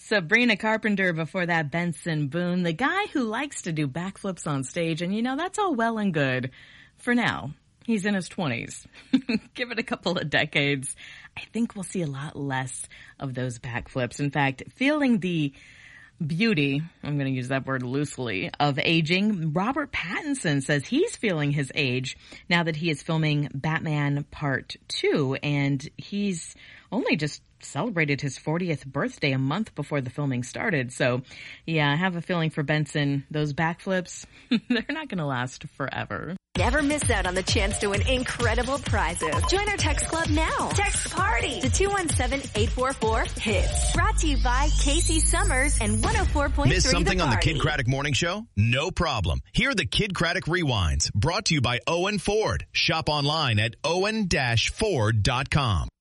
Sabrina Carpenter before that, Benson Boone, the guy who likes to do backflips on stage. And, that's all well and good for now. He's in his 20s. Give it a couple of decades. I think we'll see a lot less of those backflips. In fact, feeling the beauty, I'm going to use that word loosely, of aging, Robert Pattinson says he's feeling his age now that he is filming Batman Part 2, and he's only just celebrated his 40th birthday a month before the filming started. So, yeah, I have a feeling for Benson, those backflips, they're not going to last forever. Never miss out on the chance to win incredible prizes. Join our text club now. Text PARTY to 217-844-HITS. Brought to you by Casey Summers and 104.3 Miss something The on the Party. Kid Craddock Morning Show? No problem. Hear the Kid Craddock Rewinds, brought to you by Owen Ford. Shop online at owen-ford.com.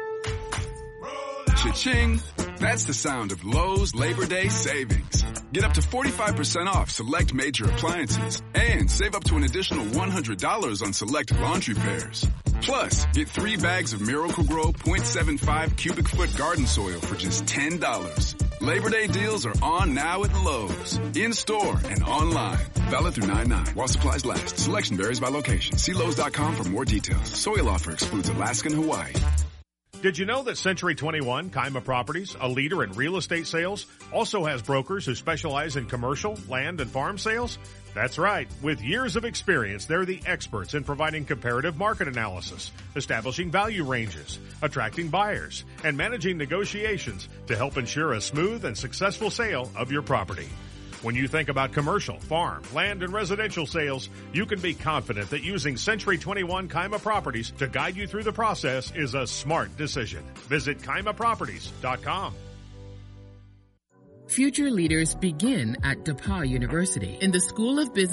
Cha-ching! That's the sound of Lowe's Labor Day savings. Get up to 45% off select major appliances and save up to an additional $100 on select laundry pairs. Plus, get 3 bags of Miracle-Gro 0.75 cubic foot garden soil for just $10. Labor Day deals are on now at Lowe's. In-store and online. Valid through 9/9 while supplies last. Selection varies by location. See Lowe's.com for more details. Soil offer excludes Alaska and Hawaii. Did you know that Century 21 Kaima Properties, a leader in real estate sales, also has brokers who specialize in commercial, land, and farm sales? That's right. With years of experience, they're the experts in providing comparative market analysis, establishing value ranges, attracting buyers, and managing negotiations to help ensure a smooth and successful sale of your property. When you think about commercial, farm, land, and residential sales, you can be confident that using Century 21 Kaima Properties to guide you through the process is a smart decision. Visit KaimaProperties.com. Future leaders begin at DePauw University in the School of Business.